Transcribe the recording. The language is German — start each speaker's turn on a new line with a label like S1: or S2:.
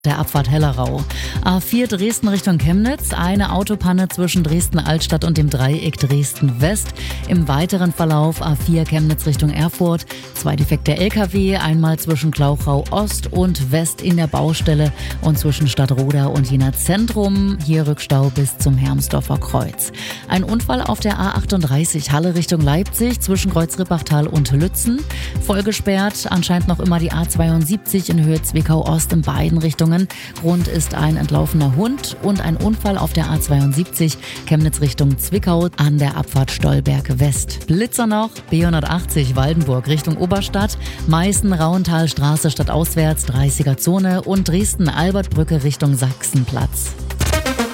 S1: der Abfahrt Hellerau. A4 Dresden Richtung Chemnitz, eine Autopanne zwischen Dresden-Altstadt und dem Dreieck Dresden-West. Im weiteren Verlauf A4 Chemnitz Richtung Erfurt, zwei defekte LKW, einmal zwischen Klauchau Ost und West in der Baustelle und zwischen Stadtroda und Jena Zentrum. Hier Rückstau bis zum Hermsdorfer Kreuz. Ein Unfall auf der A38 Halle Richtung Leipzig zwischen Kreuz-Rippachtal und Lützen. Voll gesperrt, anscheinend noch immer die A72 in Höhe Zwickau Ost in beiden Richtungen. Grund ist ein entlaufener Hund und ein Unfall auf der A72 Chemnitz Richtung Zwickau an der Abfahrt Stolberg West. Blitzer noch, B180 Waldenburg Richtung Oberstadt, Meißen-Rauentalstraße stadtauswärts 30er Zone und Dresden-Albertbrücke Richtung Sachsenplatz.